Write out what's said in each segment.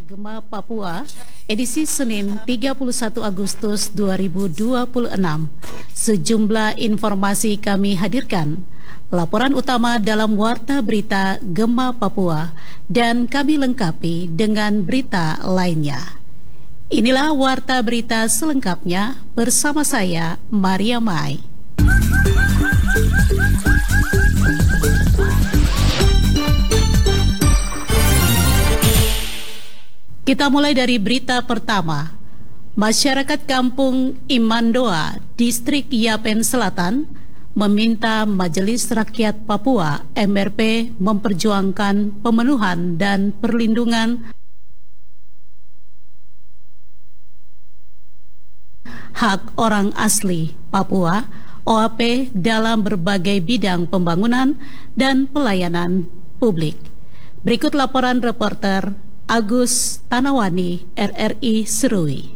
Gema Papua, edisi Senin 31 Agustus 2026. Sejumlah informasi kami hadirkan. Laporan utama dalam Warta Berita Gema Papua dan kami lengkapi dengan berita lainnya. Inilah Warta Berita selengkapnya bersama saya, Maria Mai. Kita mulai dari berita pertama. Masyarakat Kampung Imandoa, Distrik Yapen Selatan, meminta Majelis Rakyat Papua (MRP) memperjuangkan pemenuhan dan perlindungan hak orang asli Papua (OAP) dalam berbagai bidang pembangunan dan pelayanan publik. Berikut laporan reporter Agus Tanawani, RRI Serui.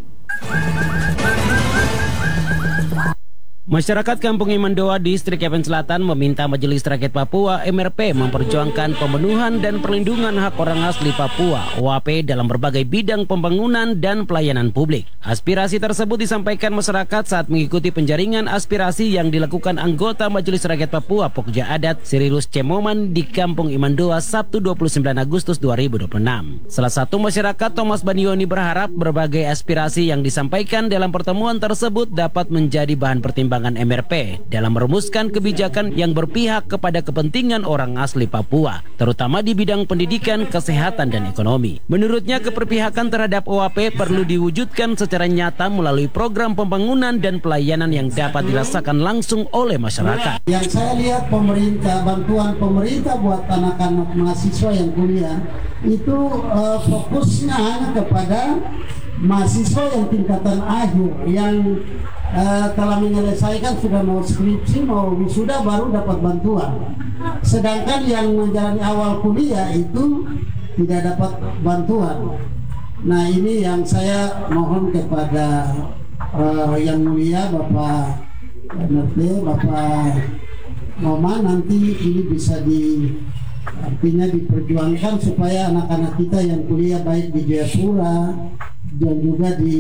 Masyarakat Kampung Imandoa, Distrik Yapen Selatan meminta Majelis Rakyat Papua (MRP) memperjuangkan pemenuhan dan perlindungan hak orang asli Papua (OAP) dalam berbagai bidang pembangunan dan pelayanan publik. Aspirasi tersebut disampaikan masyarakat saat mengikuti penjaringan aspirasi yang dilakukan anggota Majelis Rakyat Papua Pokja Adat Cirilus Cemoman di Kampung Imandoa Sabtu 29 Agustus 2026. Salah satu masyarakat, Thomas Banioni, berharap berbagai aspirasi yang disampaikan dalam pertemuan tersebut dapat menjadi bahan pertimbangan MRP dalam merumuskan kebijakan yang berpihak kepada kepentingan orang asli Papua, terutama di bidang pendidikan, kesehatan, dan ekonomi. Menurutnya, keberpihakan terhadap OAP perlu diwujudkan secara nyata melalui program pembangunan dan pelayanan yang dapat dirasakan langsung oleh masyarakat. Yang saya lihat bantuan pemerintah buat anak-anak mahasiswa yang kuliah itu fokusnya hanya kepada mahasiswa yang tingkatan akhir yang telah menyelesaikan, sudah mau skripsi, mau wisuda, baru dapat bantuan. Sedangkan yang menjalani awal kuliah itu tidak dapat bantuan. Nah, ini yang saya mohon kepada yang mulia Bapak MRP, Bapak Moman, nanti ini bisa artinya diperjuangkan supaya anak-anak kita yang kuliah baik di Jayapura dan juga di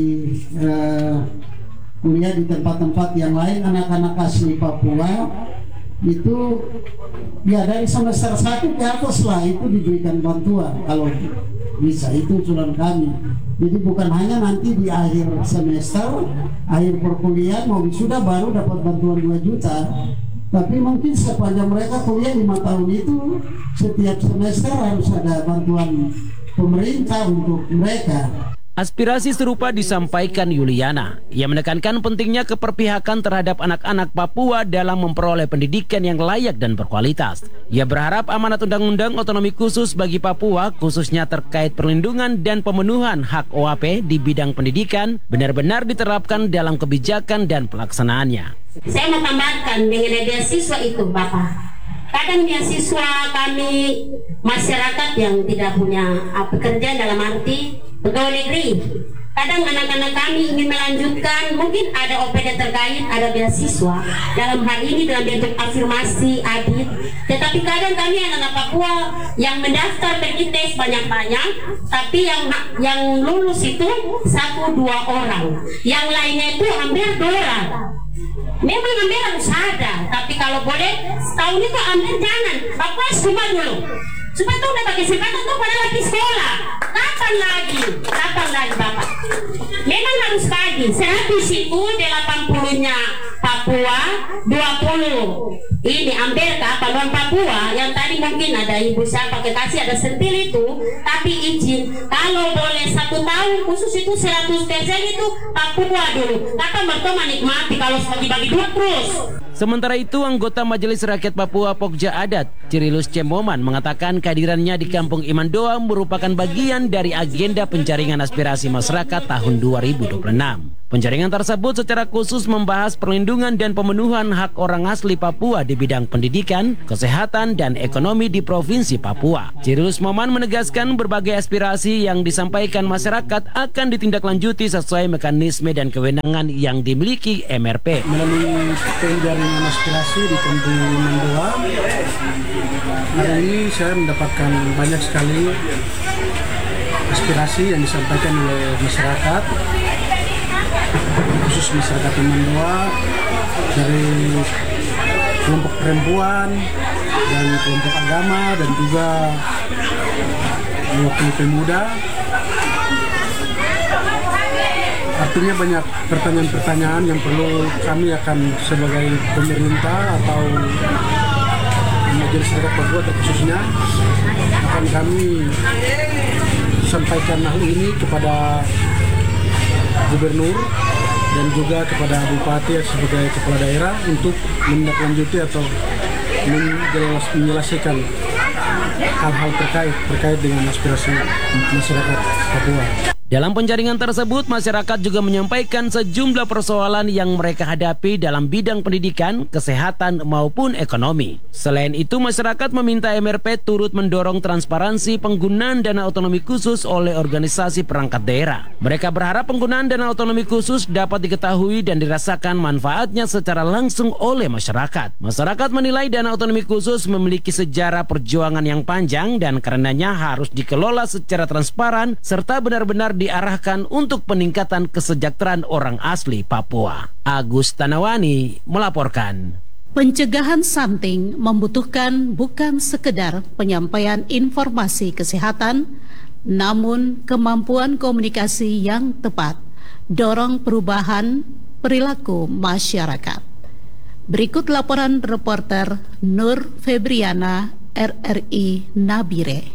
kuliah di tempat-tempat yang lain, anak-anak asli Papua itu ya dari semester 1 ke atas lah itu diberikan bantuan kalau bisa. Itu usulan kami. Jadi bukan hanya nanti di akhir semester, akhir perkuliahan mau wisuda baru dapat bantuan 2 juta, tapi mungkin sepanjang mereka kuliah 5 tahun itu setiap semester harus ada bantuan pemerintah untuk mereka. Aspirasi serupa disampaikan Yuliana. Ia menekankan pentingnya keperpihakan terhadap anak-anak Papua dalam memperoleh pendidikan yang layak dan berkualitas. Ia berharap amanat Undang-Undang Otonomi Khusus bagi Papua, khususnya terkait perlindungan dan pemenuhan hak OAP di bidang pendidikan, benar-benar diterapkan dalam kebijakan dan pelaksanaannya. Saya mau tambahkan mengenai beasiswa itu, Bapak. Kadang beasiswa kami masyarakat yang tidak punya pekerjaan dalam arti pegawai negeri. Kadang anak-anak kami ingin melanjutkan, mungkin ada OPD terkait, ada beasiswa. Dalam hal ini dalam bentuk afirmasi, adit. Tetapi kadang kami anak-anak Papua yang mendaftar pergi tes banyak-banyak, tapi yang lulus itu 1-2 orang. Yang lainnya itu hampir 2 orang. Memang ambil harus ada, tapi kalau boleh setahun itu ambil jangan. Papua cuma dulu. Supaya tuh udah pakai kesempatan tuh pada lagi sekolah. Kapan lagi Bapak? Memang harus pagi. Sehabis itu 80-nya Papua, 20 ini ambil ke Paluan Papua. Yang tadi mungkin ada ibu saya pakai kasih ada sentil itu, tapi izin kalau boleh 1 tahun khusus itu 100% itu Papua dulu. Kapan mertua menikmati kalau bagi-bagi duit terus. Sementara itu, anggota Majelis Rakyat Papua Pokja Adat Cirilus Cemoman mengatakan kehadirannya di Kampung Imandoa merupakan bagian dari agenda penjaringan aspirasi masyarakat tahun 2026. Penjaringan tersebut secara khusus membahas perlindungan dan pemenuhan hak orang asli Papua di bidang pendidikan, kesehatan, dan ekonomi di Provinsi Papua. Cirilus Moman menegaskan berbagai aspirasi yang disampaikan masyarakat akan ditindaklanjuti sesuai mekanisme dan kewenangan yang dimiliki MRP. Melalui penjaringan aspirasi di Kampung Imandoa, hari ini saya mendapatkan banyak sekali aspirasi yang disampaikan oleh masyarakat, khusus masyarakat Tamandoa, dari kelompok perempuan dan kelompok agama dan juga mewakili pemuda. Artinya banyak pertanyaan-pertanyaan yang perlu kami akan sebagai pemerintah atau Majelis Rakyat Papua terkhususnya akan kami sampaikan hal ini kepada Gubernur dan juga kepada Bupati sebagai kepala daerah untuk menindaklanjuti atau menyelesaikan hal-hal terkait dengan aspirasi masyarakat Papua. Dalam penjaringan tersebut, masyarakat juga menyampaikan sejumlah persoalan yang mereka hadapi dalam bidang pendidikan, kesehatan, maupun ekonomi. Selain itu, masyarakat meminta MRP turut mendorong transparansi penggunaan dana otonomi khusus oleh organisasi perangkat daerah. Mereka berharap penggunaan dana otonomi khusus dapat diketahui dan dirasakan manfaatnya secara langsung oleh masyarakat. Masyarakat menilai dana otonomi khusus memiliki sejarah perjuangan yang panjang dan karenanya harus dikelola secara transparan serta benar-benar diarahkan untuk peningkatan kesejahteraan orang asli Papua. Agus Tanawani melaporkan. Pencegahan stunting membutuhkan bukan sekedar penyampaian informasi kesehatan, namun kemampuan komunikasi yang tepat, dorong perubahan perilaku masyarakat. Berikut laporan reporter Nur Febriana, RRI Nabire.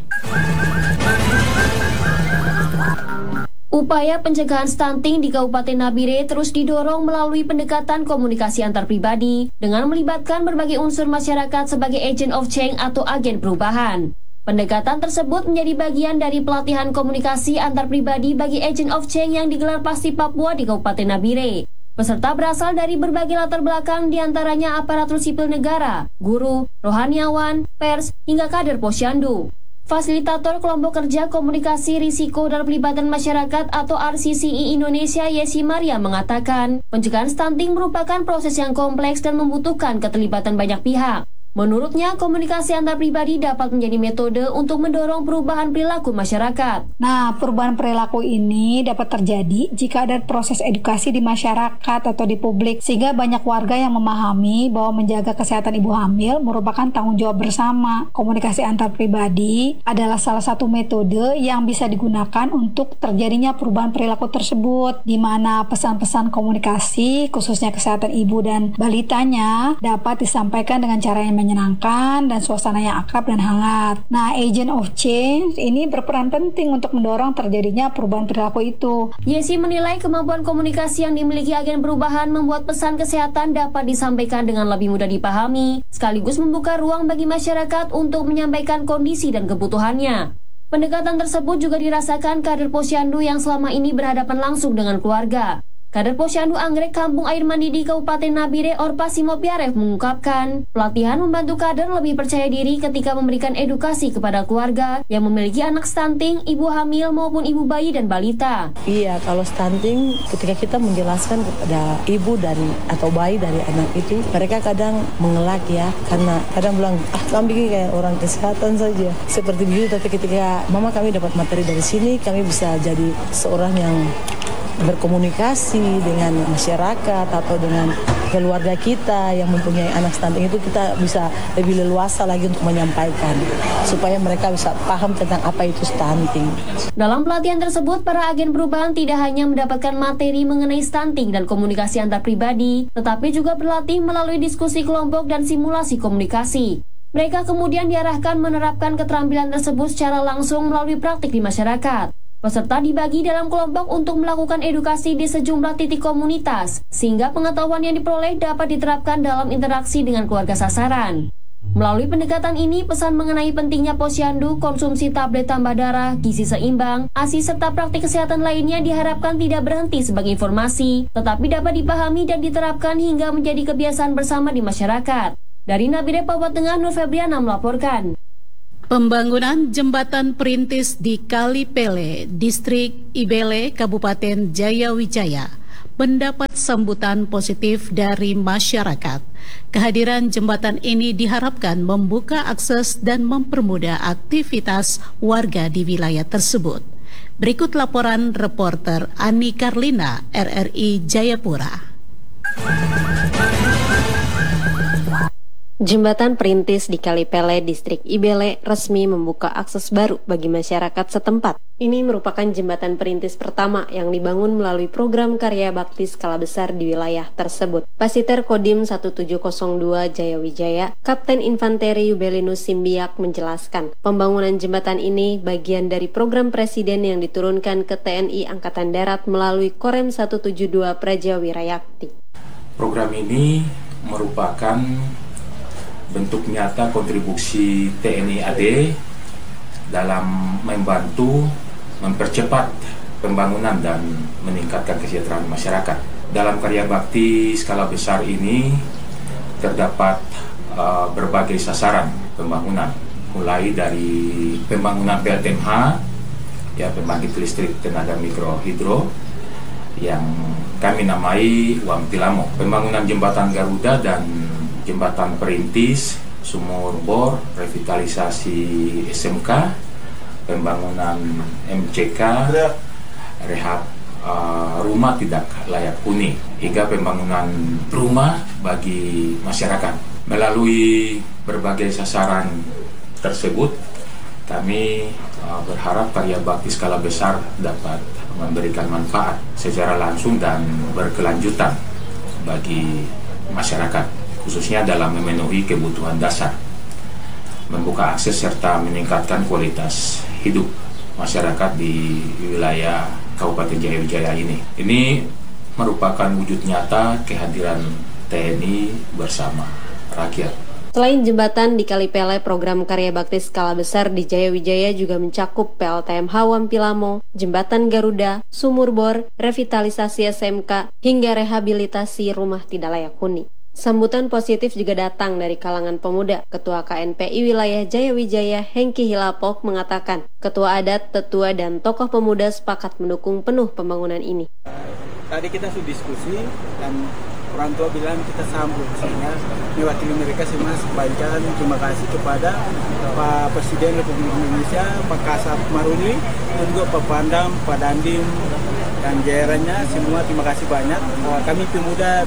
Upaya pencegahan stunting di Kabupaten Nabire terus didorong melalui pendekatan komunikasi antar pribadi dengan melibatkan berbagai unsur masyarakat sebagai agent of change atau agen perubahan. Pendekatan tersebut menjadi bagian dari pelatihan komunikasi antar pribadi bagi agent of change yang digelar Pasti Papua di Kabupaten Nabire. Peserta berasal dari berbagai latar belakang, diantaranya aparatur sipil negara, guru, rohaniawan, pers, hingga kader posyandu. Fasilitator Kelompok Kerja Komunikasi Risiko dan Pelibatan Masyarakat atau RCCI Indonesia, Yesi Maria, mengatakan pencegahan stunting merupakan proses yang kompleks dan membutuhkan keterlibatan banyak pihak. Menurutnya, komunikasi antar pribadi dapat menjadi metode untuk mendorong perubahan perilaku masyarakat. Nah, perubahan perilaku ini dapat terjadi jika ada proses edukasi di masyarakat atau di publik, sehingga banyak warga yang memahami bahwa menjaga kesehatan ibu hamil merupakan tanggung jawab bersama. Komunikasi antar pribadi adalah salah satu metode yang bisa digunakan untuk terjadinya perubahan perilaku tersebut, di mana pesan-pesan komunikasi, khususnya kesehatan ibu dan balitanya, dapat disampaikan dengan cara yang menyenangkan dan suasana yang akrab dan hangat. Nah, agent of change ini berperan penting untuk mendorong terjadinya perubahan perilaku itu. Yesi menilai kemampuan komunikasi yang dimiliki agen perubahan membuat pesan kesehatan dapat disampaikan dengan lebih mudah dipahami, sekaligus membuka ruang bagi masyarakat untuk menyampaikan kondisi dan kebutuhannya. Pendekatan tersebut juga dirasakan kader posyandu yang selama ini berhadapan langsung dengan keluarga. Kader Posyandu Anggrek Kampung Air Mandi di Kabupaten Nabire, Orpa Simopiaref, mengungkapkan pelatihan membantu kader lebih percaya diri ketika memberikan edukasi kepada keluarga yang memiliki anak stunting, ibu hamil maupun ibu bayi dan balita. Iya, kalau stunting ketika kita menjelaskan kepada ibu dari atau bayi dari anak itu, mereka kadang mengelak ya, karena kadang bilang, kami bikin kayak orang kesehatan saja. Seperti begitu, tapi ketika mama kami dapat materi dari sini, kami bisa jadi seorang yang berkomunikasi dengan masyarakat atau dengan keluarga kita yang mempunyai anak stunting itu, kita bisa lebih leluasa lagi untuk menyampaikan supaya mereka bisa paham tentang apa itu stunting. Dalam pelatihan tersebut, para agen perubahan tidak hanya mendapatkan materi mengenai stunting dan komunikasi antar pribadi, tetapi juga berlatih melalui diskusi kelompok dan simulasi komunikasi. Mereka kemudian diarahkan menerapkan keterampilan tersebut secara langsung melalui praktik di masyarakat. Peserta dibagi dalam kelompok untuk melakukan edukasi di sejumlah titik komunitas, sehingga pengetahuan yang diperoleh dapat diterapkan dalam interaksi dengan keluarga sasaran. Melalui pendekatan ini, pesan mengenai pentingnya posyandu, konsumsi tablet tambah darah, gizi seimbang, ASI, serta praktik kesehatan lainnya diharapkan tidak berhenti sebagai informasi, tetapi dapat dipahami dan diterapkan hingga menjadi kebiasaan bersama di masyarakat. Dari Nabire, Papua Tengah, Nur Febriana melaporkan. Pembangunan jembatan perintis di Kali Pele, Distrik Ibele, Kabupaten Jayawijaya mendapat sambutan positif dari masyarakat. Kehadiran jembatan ini diharapkan membuka akses dan mempermudah aktivitas warga di wilayah tersebut. Berikut laporan reporter Ani Karlina, RRI Jayapura. Jembatan Perintis di Kalipele, Distrik Ibele, resmi membuka akses baru bagi masyarakat setempat. Ini merupakan jembatan perintis pertama yang dibangun melalui program karya bakti skala besar di wilayah tersebut. Pasiter Kodim 1702 Jayawijaya, Kapten Infanteri Yubelinus Simbiak menjelaskan, pembangunan jembatan ini bagian dari program Presiden yang diturunkan ke TNI Angkatan Darat melalui Korem 172 Praja Wirayakti. Program ini merupakan bentuk nyata kontribusi TNI AD dalam membantu mempercepat pembangunan dan meningkatkan kesejahteraan masyarakat. Dalam karya bakti skala besar ini terdapat berbagai sasaran pembangunan, mulai dari pembangunan PLTMH, ya pembangkit listrik tenaga mikrohidro yang kami namai Wampilamo, pembangunan jembatan Garuda dan jembatan Perintis, sumur bor, revitalisasi SMK, pembangunan MCK, rehab rumah tidak layak huni, hingga pembangunan rumah bagi masyarakat. Melalui berbagai sasaran tersebut, kami berharap karya bakti skala besar dapat memberikan manfaat secara langsung dan berkelanjutan bagi masyarakat, khususnya dalam memenuhi kebutuhan dasar, membuka akses serta meningkatkan kualitas hidup masyarakat di wilayah Kabupaten Jayawijaya ini. Ini merupakan wujud nyata kehadiran TNI bersama rakyat. Selain jembatan di Kalipele, program karya bakti skala besar di Jayawijaya juga mencakup PLTMH Wampilamo, jembatan Garuda, sumur bor, revitalisasi SMK, hingga rehabilitasi rumah tidak layak huni. Sambutan positif juga datang dari kalangan pemuda. Ketua KNPI Wilayah Jayawijaya, Hengki Hilapok, mengatakan ketua adat, tetua, dan tokoh pemuda sepakat mendukung penuh pembangunan ini. Tadi kita sudah diskusi dan orang tua bilang kita sambut, sehingga mewakili mereka semua sepanjang terima kasih kepada Pak Presiden Republik Indonesia, Pak Kasat Maruli, dan juga Pak Pandam, Pak Dandim, dan jajarannya semua terima kasih banyak. Kami pemuda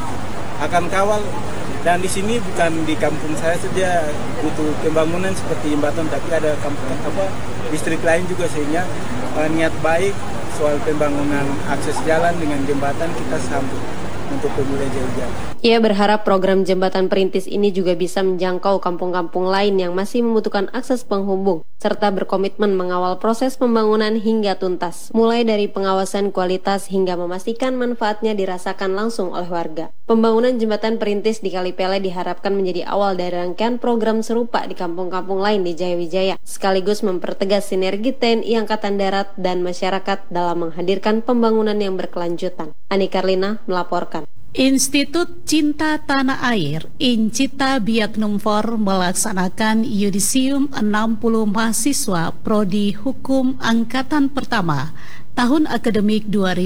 akan kawal, dan di sini bukan di kampung saya saja butuh pembangunan seperti jembatan, tapi ada kampung distrik lain juga, sehingga niat baik soal pembangunan akses jalan dengan jembatan kita sambut untuk pemuda Jayawijaya. Ia berharap program jembatan perintis ini juga bisa menjangkau kampung-kampung lain yang masih membutuhkan akses penghubung, serta berkomitmen mengawal proses pembangunan hingga tuntas, mulai dari pengawasan kualitas hingga memastikan manfaatnya dirasakan langsung oleh warga. Pembangunan jembatan perintis di Kalipele diharapkan menjadi awal dari rangkaian program serupa di kampung-kampung lain di Jayawijaya, sekaligus mempertegas sinergi TNI Angkatan Darat dan masyarakat dalam menghadirkan pembangunan yang berkelanjutan. Ani Karlina melaporkan. Institut Cinta Tanah Air Incita Biak Numfor melaksanakan yudisium 60 mahasiswa Prodi Hukum Angkatan Pertama tahun akademik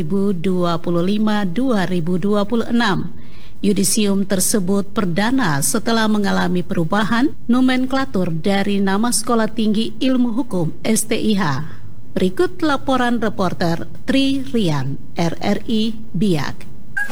2025-2026. Yudisium tersebut perdana setelah mengalami perubahan nomenklatur dari nama Sekolah Tinggi Ilmu Hukum STIH. Berikut laporan reporter Tri Rian, RRI Biak.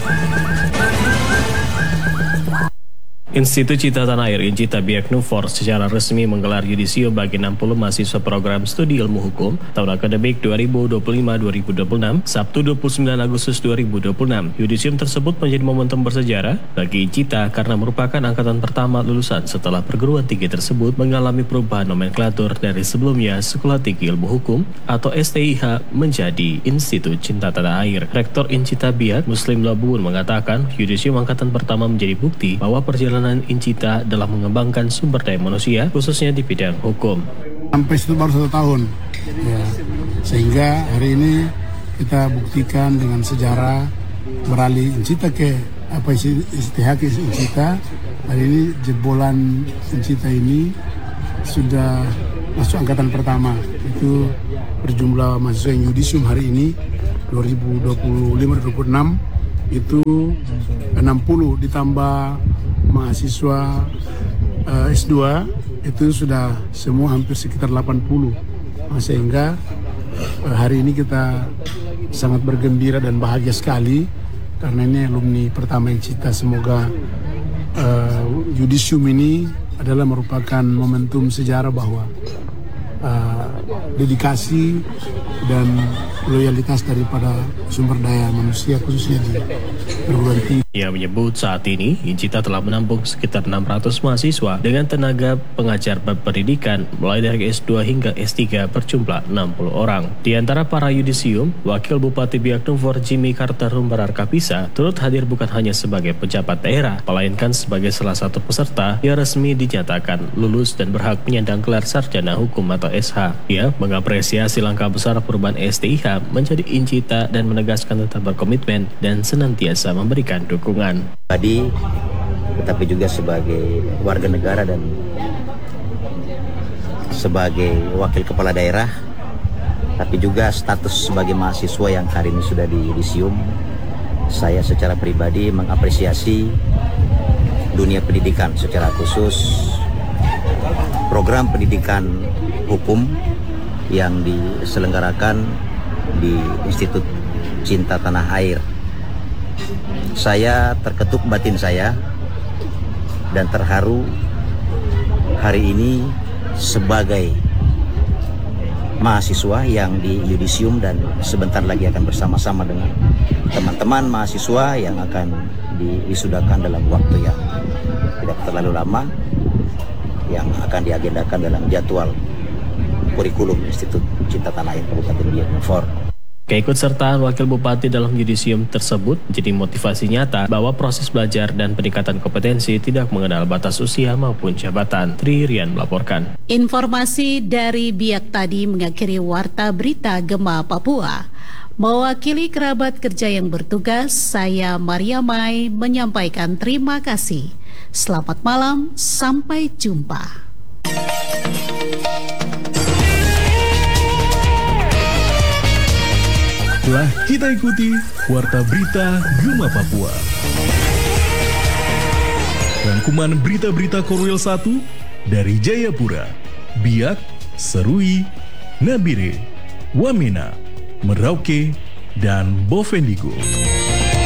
Institut Cinta Tanah Air Incita Biak Numfor secara resmi menggelar yudisium bagi 60 mahasiswa program studi ilmu hukum tahun akademik 2025-2026 Sabtu 29 Agustus 2026. Yudisium tersebut menjadi momentum bersejarah bagi Incita karena merupakan angkatan pertama lulusan setelah perguruan tinggi tersebut mengalami perubahan nomenklatur dari sebelumnya Sekolah Tinggi Ilmu Hukum atau STIH menjadi Institut Cinta Tanah Air. Rektor Incita Biak Muslim Labun mengatakan yudisium angkatan pertama menjadi bukti bahwa perjalanan Incita dalam mengembangkan sumber daya manusia khususnya di bidang hukum. Sampai itu baru 1 tahun, ya, sehingga hari ini kita buktikan dengan sejarah beralih Incita ke STIH ke Incita. Hari ini jebolan Incita ini sudah masuk angkatan pertama. Itu berjumlah mahasiswa yang yudisium hari ini 2025-2026 itu 60 ditambah mahasiswa S2 itu sudah semua hampir sekitar 80, sehingga hari ini kita sangat bergembira dan bahagia sekali karena ini alumni pertama INCITA. Semoga Yudisium ini adalah merupakan momentum sejarah bahwa dedikasi dan loyalitas daripada sumber daya manusia khususnya di perguruan tinggi. Ia menyebut saat ini INCITA telah menampung sekitar 600 mahasiswa dengan tenaga pengajar berpendidikan mulai dari S2 hingga S3 berjumlah 60 orang. Di antara para yudisium, Wakil Bupati Biak Numfor Jimmy Carter Humbarar Kapisa turut hadir bukan hanya sebagai pejabat daerah, melainkan sebagai salah satu peserta yang resmi dinyatakan lulus dan berhak menyandang gelar sarjana hukum atau SH. Ia mengapresiasi langkah besar perubahan STIH menjadi INCITA dan menegaskan tetap berkomitmen dan senantiasa memberikan dukungan. Tetapi juga sebagai warga negara dan sebagai wakil kepala daerah, tapi juga status sebagai mahasiswa yang hari ini sudah di Yudisium, saya secara pribadi mengapresiasi dunia pendidikan secara khusus program pendidikan hukum yang diselenggarakan di Institut Cinta Tanah Air. Saya terketuk batin saya dan terharu hari ini sebagai mahasiswa yang di Yudisium dan sebentar lagi akan bersama-sama dengan teman-teman mahasiswa yang akan diwisudakan dalam waktu yang tidak terlalu lama, yang akan diagendakan dalam jadwal kurikulum Institut Cinta Tanah Air Kabupaten Biak Numfor. Keikutsertaan Wakil Bupati dalam Yudisium tersebut menjadi motivasi nyata bahwa proses belajar dan peningkatan kompetensi tidak mengenal batas usia maupun jabatan. Tri Rian melaporkan. Informasi dari Biak tadi mengakhiri Warta Berita Gema Papua. Mewakili kerabat kerja yang bertugas, saya Maria Mai menyampaikan terima kasih. Selamat malam, sampai jumpa. Telah kita ikuti Warta Berita Gema Papua. Rangkuman berita-berita Korwil 1 dari Jayapura, Biak, Serui, Nabire, Wamena, Merauke, dan Bovendigul.